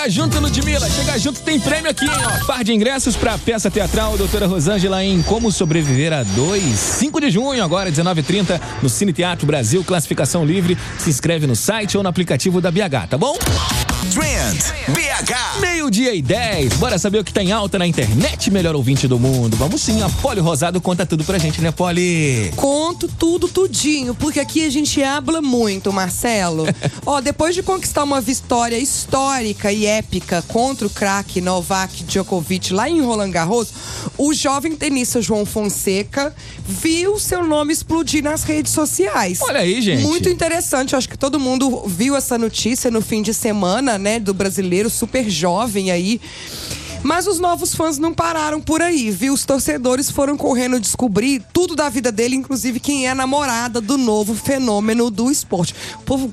Junto, Ludmilla, chega junto, tem prêmio aqui, hein, ó. Par de ingressos pra peça teatral Doutora Rosângela em Como Sobreviver a 2, 5 de junho, agora 19h30, no Cine Teatro Brasil, classificação livre. Se inscreve no site ou no aplicativo da BH, tá bom? Trend BH. 12:10. Bora saber o que tá em alta na internet, melhor ouvinte do mundo. Vamos sim, a Poli Rosado conta tudo pra gente, né, Poli? Conto tudo, tudinho, porque aqui a gente habla muito, Marcelo. Ó, depois de conquistar uma vitória histórica e épica contra o craque Novak Djokovic lá em Roland Garros, o jovem tenista João Fonseca viu seu nome explodir nas redes sociais. Olha aí, gente. Muito interessante, eu acho que todo mundo viu essa notícia no fim de semana, né, do brasileiro super jovem aí. Mas os novos fãs não pararam por aí, viu? Os torcedores foram correndo descobrir tudo da vida dele, inclusive quem é a namorada do novo fenômeno do esporte. O povo